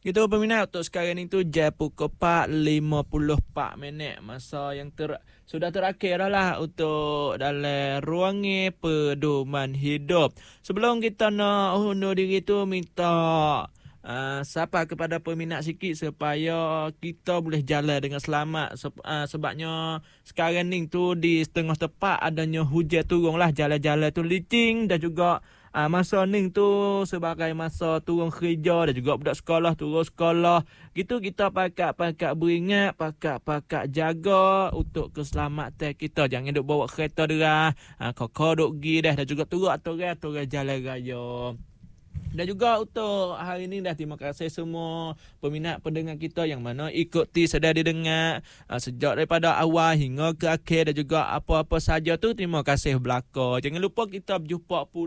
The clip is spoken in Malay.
Kita peminat untuk sekarang ni tu jam pukul 4.54. Masa yang sudah terakhir dah lah untuk dalam ruangan pedoman hidup. Sebelum kita nak undur diri tu, minta sapa kepada peminat sikit supaya kita boleh jalan dengan selamat. Sebabnya sekarang ni tu di setengah tepat adanya hujan turun lah, jalan-jalan tu licin, dan juga masa ni tu sebagai masa turun kerja dan juga budak sekolah turun sekolah. Gitu kita pakat beringat, pakat jaga untuk keselamatan kita. Jangan duk bawa kereta derah, kokok duk pergi dah, dan juga turut aturan jalan raya. Dan juga untuk hari ini dah terima kasih semua peminat pendengar kita yang mana ikuti sedar didengar sejak daripada awal hingga ke akhir, dan juga apa-apa saja tu terima kasih belaka. Jangan lupa kita berjumpa pula